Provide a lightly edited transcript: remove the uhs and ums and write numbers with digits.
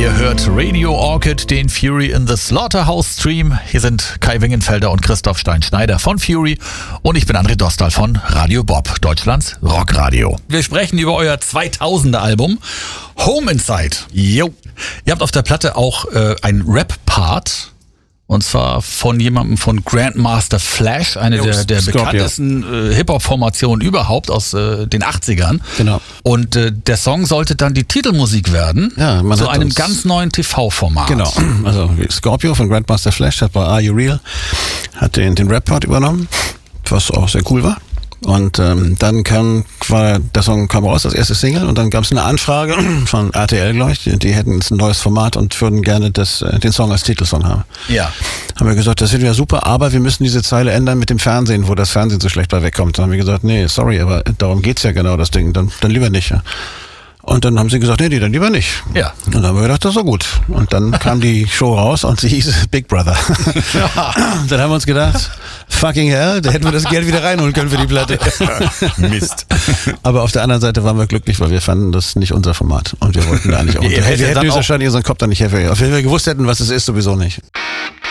Ihr hört Radio Orchid, den Fury in the Slaughterhouse Stream. Hier sind Kai Wingenfelder und Christoph Stein-Schneider von Fury und ich bin André Dostal von Radio Bob, Deutschlands Rockradio. Wir sprechen über euer 2000er Album Home Inside. Jo. Ihr habt auf der Platte auch einen Rap-Part. Und zwar von jemandem von Grandmaster Flash, eine der bekanntesten Hip-Hop-Formationen überhaupt aus den 80ern. Genau. Und der Song sollte dann die Titelmusik werden, zu einem ganz neuen TV-Format. Genau, also Scorpio von Grandmaster Flash hat bei Are You Real hat den Rap-Part übernommen, was auch sehr cool war. Und dann der Song kam raus, das erste Single, und dann gab es eine Anfrage von RTL, glaube ich, die hätten jetzt ein neues Format und würden gerne den Song als Titelsong haben. Ja. Haben wir gesagt, das wird ja super, aber wir müssen diese Zeile ändern mit dem Fernsehen, wo das Fernsehen so schlecht bei wegkommt. Dann haben wir gesagt, nee, sorry, aber darum geht's ja genau, das Ding, dann lieber nicht. Ja. Und dann haben sie gesagt, nee, dann lieber nicht. Ja. Und dann haben wir gedacht, das ist so gut. Und dann kam die Show raus und sie hieß Big Brother. Ja. Dann haben wir uns gedacht, fucking hell, da hätten wir das Geld wieder reinholen können für die Platte. Mist. Aber auf der anderen Seite waren wir glücklich, weil wir fanden das nicht unser Format. Und wir wollten da nicht auch. Wir hätten höchstwahrscheinlich unseren Kopf da nicht herfällen. Wenn wir gewusst hätten, was es ist, sowieso nicht.